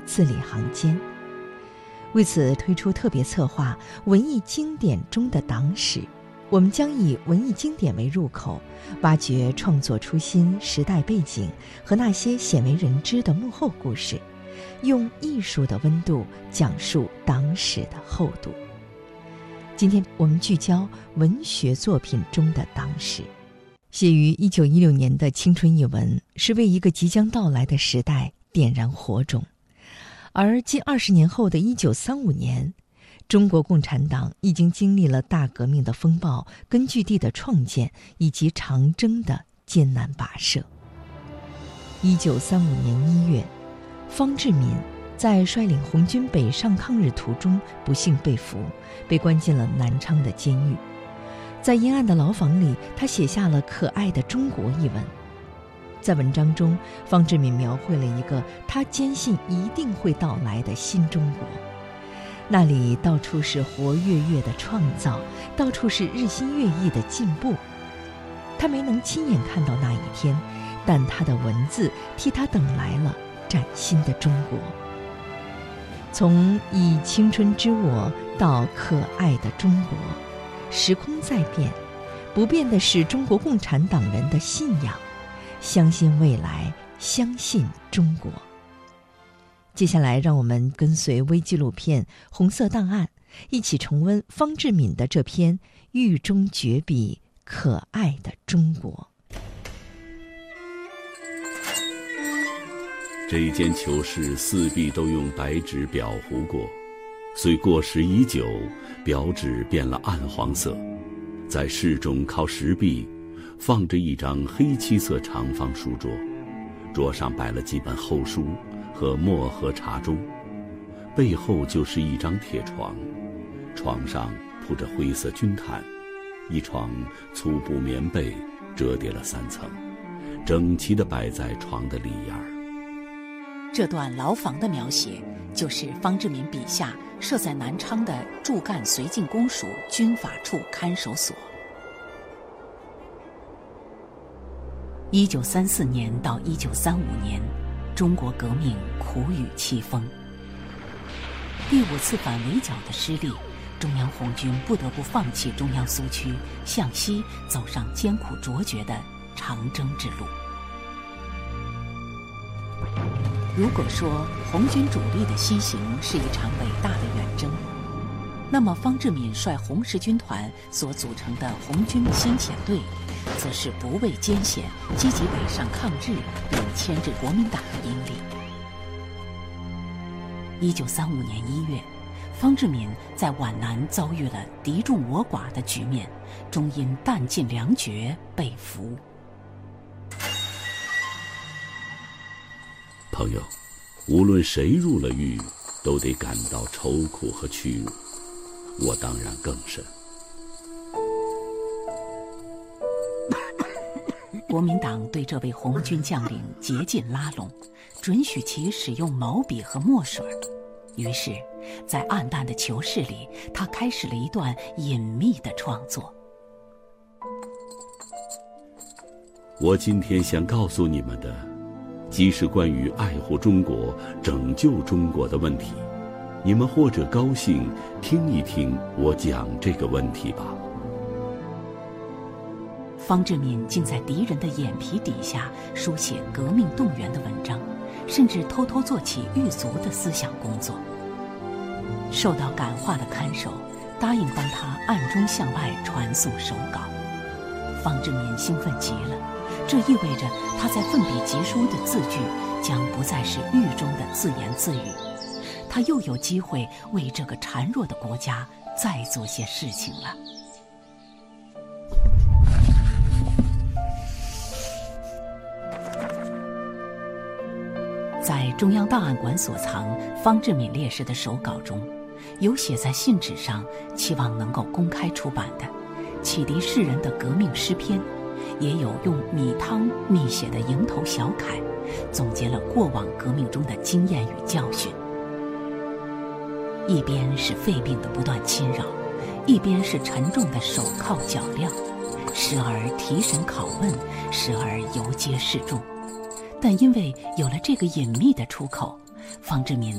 字里行间。为此推出特别策划《文艺经典中的党史》，我们将以文艺经典为入口，挖掘创作初心、时代背景和那些鲜为人知的幕后故事，用艺术的温度讲述党史的厚度。今天我们聚焦文学作品中的党史。写于1916年的青春一文，是为一个即将到来的时代点燃火种。而近20年后的1935年，中国共产党已经经历了大革命的风暴、根据地的创建以及长征的艰难跋涉。1935年1月，方志敏在率领红军北上抗日途中不幸被俘，被关进了南昌的监狱。在阴暗的牢房里，他写下了《可爱的中国》一文。在文章中，方志敏描绘了一个他坚信一定会到来的新中国，那里到处是活跃跃的创造，到处是日新月异的进步。他没能亲眼看到那一天，但他的文字替他等来了崭新的中国。从以青春之我到可爱的中国，时空在变，不变的是中国共产党人的信仰，相信未来，相信中国。接下来让我们跟随微纪录片《红色档案》，一起重温方志敏的这篇狱中绝笔《可爱的中国》。 这一间囚室四壁都用白纸裱糊过，虽过时已久，表纸变了暗黄色。在室中靠石壁放着一张黑漆色长方书桌，桌上摆了几本厚书和墨和茶盅，背后就是一张铁床，床上铺着灰色军毯，一床粗布棉被折叠了3层，整齐地摆在床的里沿。 这段牢房的描写，就是方志敏笔下设在南昌的驻赣绥靖公署军法处看守所。1934年到1935年，中国革命苦雨凄风。第5次反围剿的失利，中央红军不得不放弃中央苏区，向西走上艰苦卓绝的长征之路。如果说红军主力的西行是一场伟大的远征，那么方志敏率红十军团所组成的红军先遣队，则是不畏艰险，积极北上抗日，并牵制国民党的英力。1935年1月，方志敏在皖南遭遇了敌众我寡的局面，终因弹尽粮绝被俘。 朋友，无论谁入了狱，都得感到愁苦和屈辱，我当然更甚。 国民党对这位红军将领竭尽拉拢，准许其使用毛笔和墨水。于是，在暗淡的囚室里，他开始了一段隐秘的创作。 我今天想告诉你们的，既是关于爱护中国、拯救中国的问题，你们或者高兴听一听我讲这个问题吧。 方志敏竟在敌人的眼皮底下书写革命动员的文章，甚至偷偷做起狱卒的思想工作。受到感化的看守答应帮他暗中向外传送手稿，方志敏兴奋极了，这意味着他在奋笔疾书的字句将不再是狱中的自言自语，他又有机会为这个孱弱的国家再做些事情了。在中央档案馆所藏方志敏烈士的手稿中，有写在信纸上期望能够公开出版的启迪世人的革命诗篇，也有用米汤密写的蝇头小楷，总结了过往革命中的经验与教训。一边是肺病的不断侵扰，一边是沉重的手铐脚镣，时而提审拷问，时而游街示众。但因为有了这个隐秘的出口，方志敏